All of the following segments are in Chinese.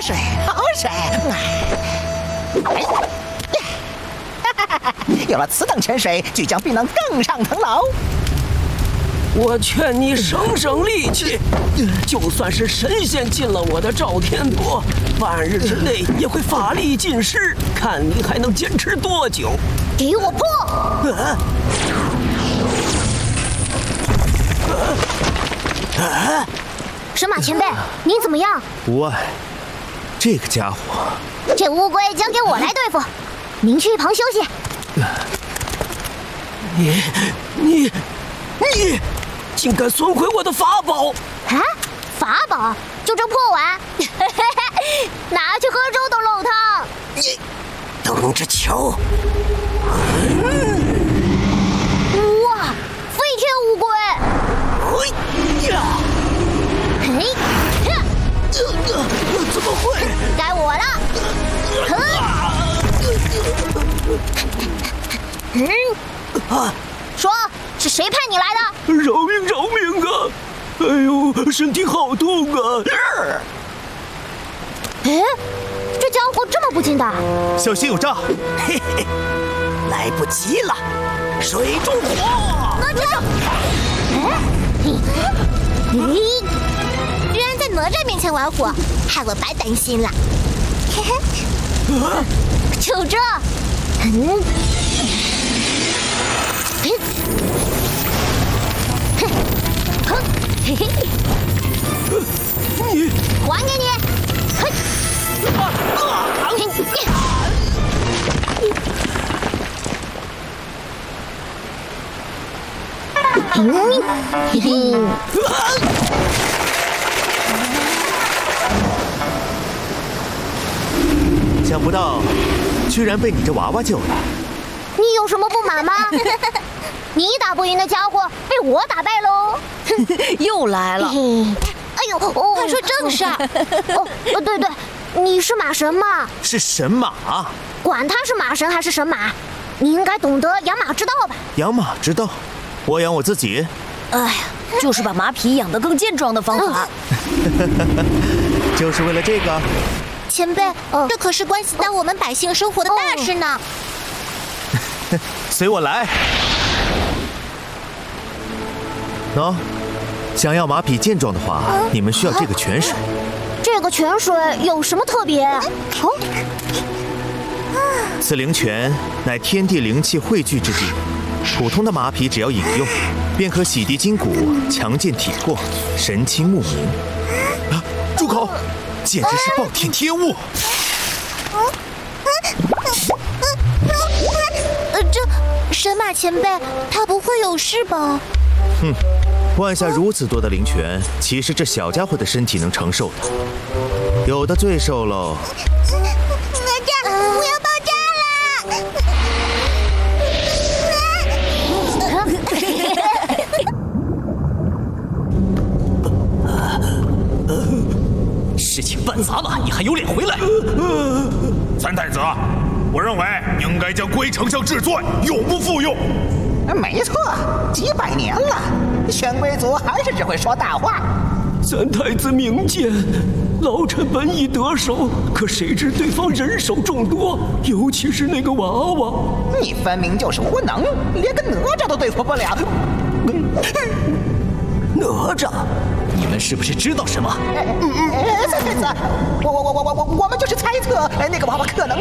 水，好水！有了此等泉水，巨江必能更上层楼。 我劝你省省力气，就算是神仙进了我的赵天国，半日之内也会法力尽失，看你还能坚持多久！ 给我破！神马前辈，您怎么样？ 无碍。这个家伙， 这乌龟交给我来对付，您去一旁休息。 你竟敢损毁我的法宝！ 啊，法宝？就这破碗？拿去喝粥都漏汤。 你等着瞧！ 哇，飞天乌龟！ 怎么会？ 该我了！说是谁派你来的？ 饶命啊！哎呦，身体好痛啊！ 哎，这家伙这么不经打， 小心有诈！ 嘿嘿，来不及了，水中火！ 哪吒！ 居然在哪吒面前玩火，害我白担心了。 就这，还给你！ 想不到，居然被你这娃娃救了。 你有什么不满吗？你打不赢的家伙被我打败喽！ 又来了。 哎呦，快说正事儿。对，你是马神吗？ 是神马。 管他是马神还是神马，你应该懂得养马之道吧？ 养马之道，我养我自己。 哎呀，就是把马匹养得更健壮的方法。 就是为了这个。 前辈，这可是关系到我们百姓生活的大事呢。 随我来。喏，想要马匹健壮的话，你们需要这个泉水。 这个泉水有什么特别？ 此灵泉乃天地灵气汇聚之地，普通的马匹只要饮用，便可洗涤筋骨，强健体魄，神清目明。啊！住口！简直是暴殄天物！ 这神马前辈，他不会有事吧？ 哼，灌下如此多的灵泉，岂是这小家伙的身体能承受的？有的罪受喽。 哪吒，我要爆炸了！ 事情办砸了，你还有脸回来？ 三太子，我认为应该将龟丞相治罪，永不复用。 没错，几百年了，玄龟族还是只会说大话。 三太子明鉴，老臣本已得手，可谁知对方人手众多，尤其是那个娃娃。 你分明就是无能，连个哪吒都对付不了。 哪吒，你们是不是知道什么？ 三太子，我们就是猜测，那个娃娃可能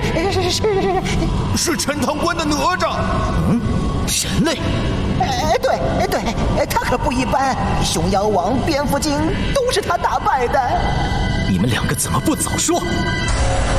是陈塘关的哪吒。 人类？ 对，他可不一般，熊妖王、蝙蝠精都是他打败的。 你们两个怎么不早说？